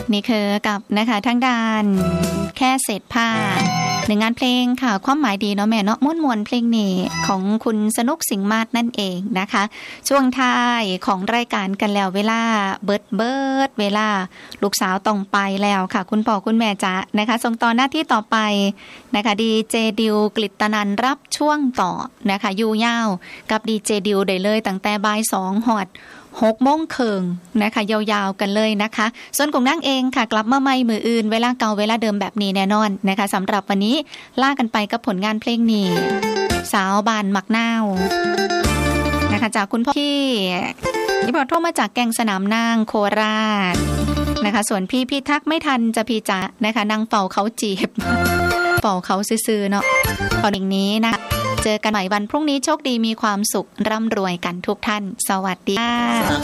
นี่คือกับนะคะทางด้านแค่เศษผ้าหนึ่งงานเพลงค่ะความหมายดีเนาะแม่เนาะม่วนเพลงนี้ของคุณสนุกสิงห์มาศนั่นเองนะคะช่วงท้ายของรายการกันแล้วเวลาเบิดเวลาลูกสาวต้องไปแล้วค่ะคุณพ่อคุณแม่จ๋านะคะส่งต่อหน้าที่ต่อไปนะคะดีเจดิวกฤตนันท์รับช่วงต่อนะคะอยู่ยาวกับดีเจดิวได้เลยตั้งแต่บ่าย2 ฮอด6 โมงครึ่งนะคะยาวๆกันเลยนะคะส่วนกลุ่มนั่งเองค่ะกลับมาใหม่มืออื่นเวลาเก่าเวลาเดิมแบบนี้แน่นอนนะคะสำหรับวันนี้ล่ากันไปกับผลงานเพลงนี้สาวบานมักนาวนะคะจากคุณพ่อที่บอกโทรมาจากแกงสนามนางโคราชนะคะส่วนพี่ทักไม่ทันจะพี่จ๋านะคะนั่งเป่าเขาจีบเป่าเขาซื่อๆเนาะพออย่างนี้นะเจอกันใหม่วันพรุ่งนี้โชคดีมีความสุขร่ำรวยกันทุกท่านสวัสดีค่ะ